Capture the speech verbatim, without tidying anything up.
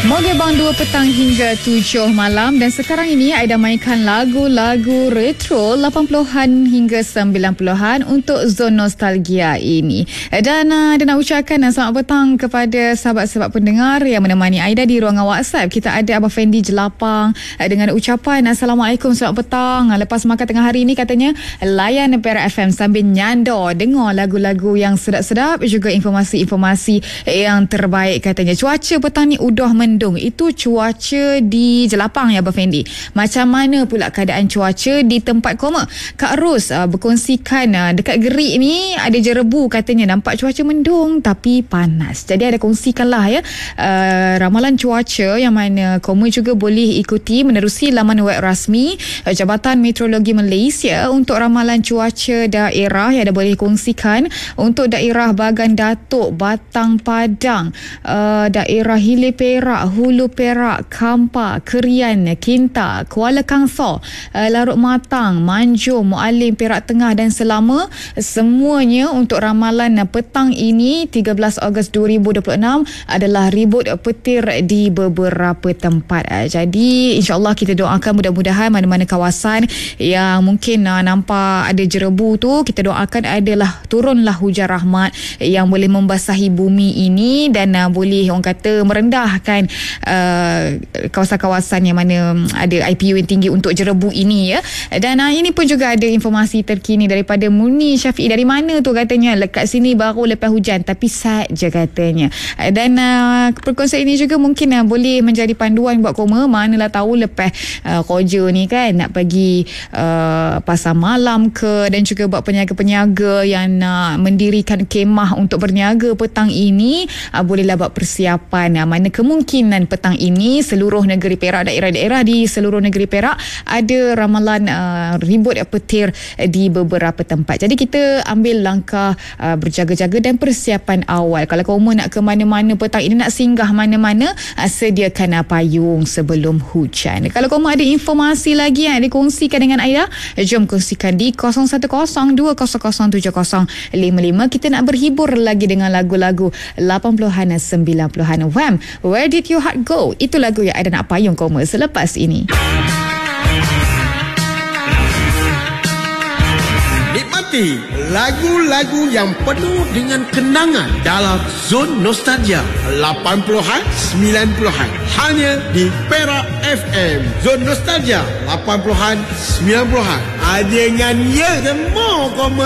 Moge Bang dua petang hingga tujuh malam dan sekarang ini Aida mainkan lagu-lagu retro lapan puluhan hingga sembilan puluhan untuk zon nostalgia ini. Dan uh, Aida nak ucapkan uh, selamat petang kepada sahabat-sahabat pendengar yang menemani Aida di ruangan WhatsApp. Kita ada Abang Fendi Jelapang uh, dengan ucapan Assalamualaikum, selamat petang. Uh, lepas makan tengah hari ini katanya layan Perak F M sambil nyandor dengar lagu-lagu yang sedap-sedap, juga informasi-informasi yang terbaik katanya. Cuaca petang ni udah mendung. Itu cuaca di Jelapang ya Abang Fendi. Macam mana pula keadaan cuaca di tempat koma? Kak Ros uh, berkongsikan uh, dekat Gerik ni ada jerebu katanya, nampak cuaca mendung tapi panas. Jadi ada kongsikanlah ya uh, ramalan cuaca yang mana koma juga boleh ikuti menerusi laman web rasmi uh, Jabatan Meteorologi Malaysia untuk ramalan cuaca daerah yang ada boleh kongsikan untuk daerah Bagan Datuk, Batang Padang, uh, daerah Hilir Perak, Hulu Perak, Kampar, Kerian, Kinta, Kuala Kangsar, uh, Larut Matang, Manjung, Mualim, Perak Tengah dan Selama. Semuanya untuk ramalan uh, petang ini tiga belas Ogos dua ribu dua puluh enam adalah ribut uh, petir di beberapa tempat. Uh, jadi insya-Allah kita doakan mudah-mudahan mana-mana kawasan yang mungkin uh, nampak ada jerebu tu, kita doakan adalah turunlah hujan rahmat yang boleh membasahi bumi ini dan uh, boleh orang kata merendahkan Uh, kawasan-kawasan yang mana ada I P U yang tinggi untuk jerebu ini ya. Dan uh, ini pun juga ada informasi terkini daripada Muni Syafiq. Dari mana tu katanya, lekat sini baru lepas hujan tapi saja katanya. Uh, dan uh, perkongsian ini juga mungkin uh, boleh menjadi panduan buat koma. Manalah tahu lepas uh, kerja ni kan nak pergi uh, pasar malam ke, dan juga buat peniaga-peniaga yang uh, mendirikan kemah untuk berniaga petang ini, uh, bolehlah buat persiapan. Uh, mana kemungkinan petang ini seluruh negeri Perak, daerah-daerah di seluruh negeri Perak ada ramalan uh, ribut petir di beberapa tempat. Jadi kita ambil langkah uh, berjaga-jaga dan persiapan awal. Kalau kamu nak ke mana-mana petang ini, nak singgah mana-mana, uh, sediakan uh, payung sebelum hujan. Kalau kamu ada informasi lagi yang dikongsikan dengan Aida, jom kongsikan di kosong satu kosong dua kosong kosong tujuh kosong lima lima. Kita nak berhibur lagi dengan lagu-lagu lapan puluhan dan sembilan puluhan. Wham! Where did your heart go? Itu lagu yang ada nak payung koma selepas ini. Nikmati lagu-lagu yang penuh dengan kenangan dalam Zon Nostalgia lapan puluhan, sembilan puluhan hanya di Perak F M. Zon Nostalgia lapan puluhan, sembilan puluhan. Ada dengan ya semua koma.